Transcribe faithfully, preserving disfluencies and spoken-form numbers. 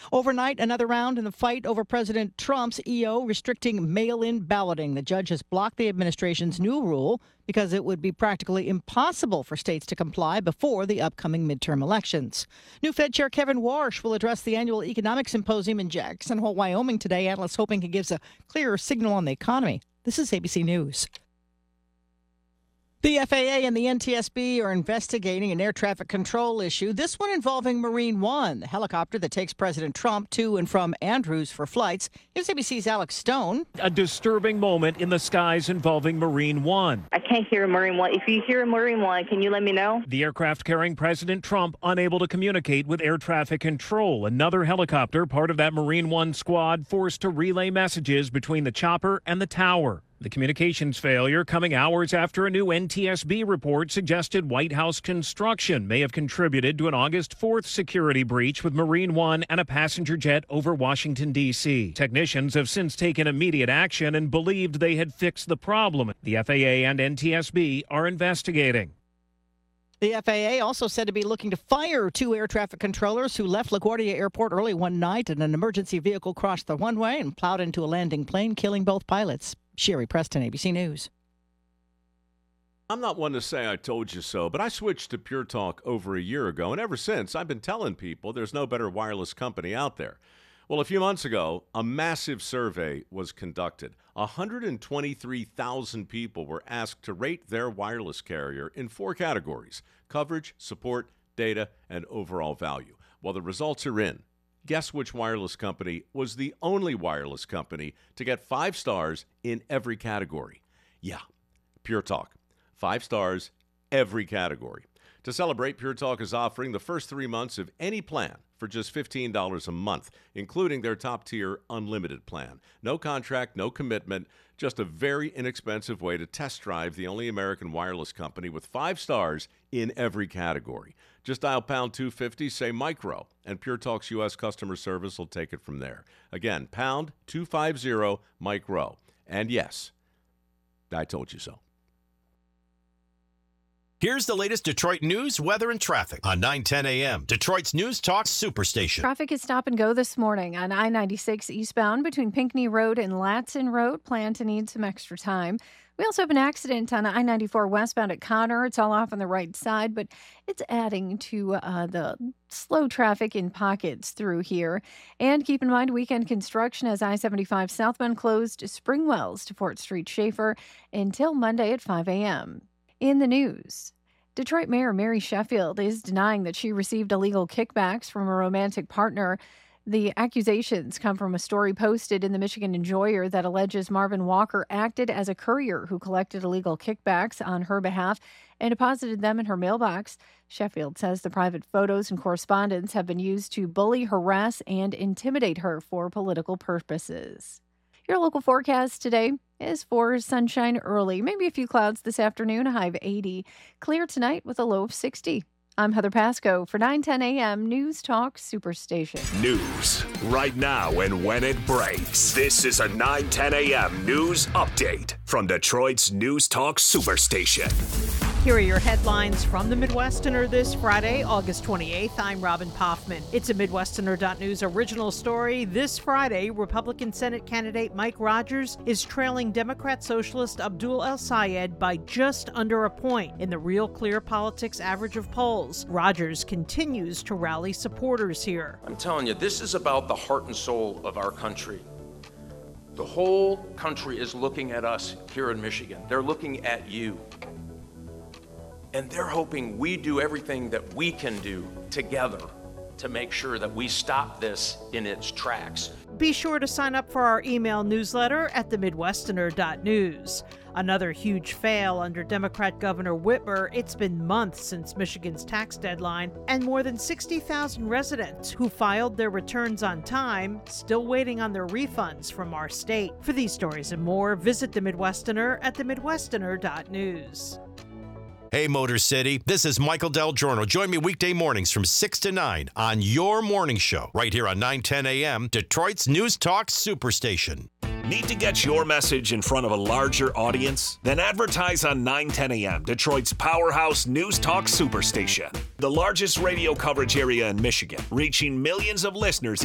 Overnight, another round in the fight over President Trump's E O restricting mail-in balloting. The judge has blocked the administration's new rule because it would be practically impossible for states to comply before the upcoming midterm elections. New Fed Chair Kevin Warsh will address the annual economic symposium in Jackson Hole, Wyoming today. Analysts hoping he gives a clearer signal on the economy. This is A B C News. The F A A and the N T S B are investigating an air traffic control issue, this one involving Marine One, the helicopter that takes President Trump to and from Andrews for flights. Here's A B C's Alex Stone. A disturbing moment in the skies involving Marine One. I can't hear Marine One. If you hear Marine One, can you let me know? The aircraft carrying President Trump unable to communicate with air traffic control. Another helicopter, part of that Marine One squad, forced to relay messages between the chopper and the tower. The communications failure coming hours after a new N T S B report suggested White House construction may have contributed to an August fourth security breach with Marine One and a passenger jet over Washington, D C Technicians have since taken immediate action and believed they had fixed the problem. The F A A and N T S B are investigating. The F A A also said to be looking to fire two air traffic controllers who left LaGuardia Airport early one night and an emergency vehicle crossed the runway and plowed into a landing plane, killing both pilots. Sherry Preston, A B C News. I'm not one to say I told you so, but I switched to Pure Talk over a year ago, and ever since, I've been telling people there's no better wireless company out there. Well, a few months ago, a massive survey was conducted. one hundred twenty-three thousand people were asked to rate their wireless carrier in four categories: coverage, support, data, and overall value. Well, the results are in. Guess which wireless company was the only wireless company to get five stars in every category? Yeah, Pure Talk. Five stars, every category. To celebrate, Pure Talk is offering the first three months of any plan for just fifteen dollars a month, including their top-tier unlimited plan. No contract, no commitment, just a very inexpensive way to test drive the only American wireless company with five stars in every category. Just dial pound two fifty, say micro, and Pure Talk's U S customer service will take it from there. Again, pound two fifty, micro. And yes, I told you so. Here's the latest Detroit news, weather, and traffic on nine ten a.m. Detroit's News Talk Superstation. Traffic is stop and go this morning on I ninety-six eastbound between Pinckney Road and Latson Road. Plan to need some extra time. We also have an accident on I ninety-four westbound at Connor. It's all off on the right side, but it's adding to uh, the slow traffic in pockets through here. And keep in mind, weekend construction as I seventy-five southbound closed Springwells to Fort Street Schaefer until Monday at five a.m. In the news, Detroit Mayor Mary Sheffield is denying that she received illegal kickbacks from a romantic partner. The accusations come from a story posted in the Michigan Enjoyer that alleges Marvin Walker acted as a courier who collected illegal kickbacks on her behalf and deposited them in her mailbox. Sheffield says the private photos and correspondence have been used to bully, harass, and intimidate her for political purposes. Your local forecast today is for sunshine early, maybe a few clouds this afternoon, a high of eighty. Clear tonight with a low of sixty. I'm Heather Pasco for nine ten a.m. News Talk Superstation. News right now and when it breaks. This is a nine ten a.m. news update from Detroit's News Talk Superstation. Here are your headlines from the Midwesterner this Friday, August twenty-eighth. I'm Robin Poffman. It's a Midwesterner dot news original story. This Friday, Republican Senate candidate Mike Rogers is trailing Democrat Socialist Abdul El-Sayed by just under a point in the Real Clear Politics average of polls. Rogers continues to rally supporters here. I'm telling you, this is about the heart and soul of our country. The whole country is looking at us here in Michigan. They're looking at you. And they're hoping we do everything that we can do together to make sure that we stop this in its tracks. Be sure to sign up for our email newsletter at the Midwesterner dot news. Another huge fail under Democrat Governor Whitmer. It's been months since Michigan's tax deadline, and more than sixty thousand residents who filed their returns on time still waiting on their refunds from our state. For these stories and more, visit the Midwesterner at the Midwesterner dot news. Hey, Motor City, this is Michael Del Giorno. Join me weekday mornings from six to nine on your morning show, right here on nine ten a.m., Detroit's News Talk Superstation. Need to get your message in front of a larger audience? Then advertise on nine ten a.m., Detroit's powerhouse News Talk Superstation. The largest radio coverage area in Michigan, reaching millions of listeners